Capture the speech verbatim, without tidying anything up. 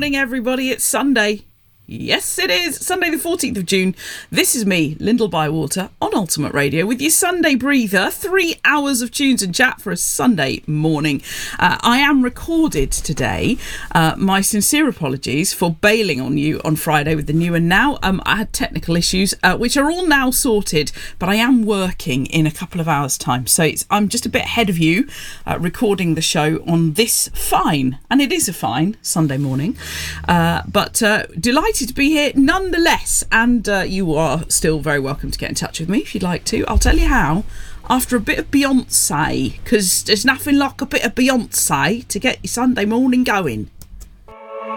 morning, everybody. It's Sunday. Yes, it is. Sunday the fourteenth of June. This is me, Lyndall Bywater, on Ultimate Radio with your Sunday breather. Three hours of tunes and chat for a Sunday morning. Uh, I am recorded today. Uh, my sincere apologies for bailing on you on Friday with the new and now. Um, I had technical issues, uh, which are all now sorted, but I am working in a couple of hours' time. So it's, I'm just a bit ahead of you, uh, recording the show on this fine, and it is a fine Sunday morning, uh, but uh, delighted to be here nonetheless, and uh, you are still very welcome to get in touch with me if you'd like to. I'll tell you how after a bit of Beyonce, because there's nothing like a bit of Beyonce to get your Sunday morning going.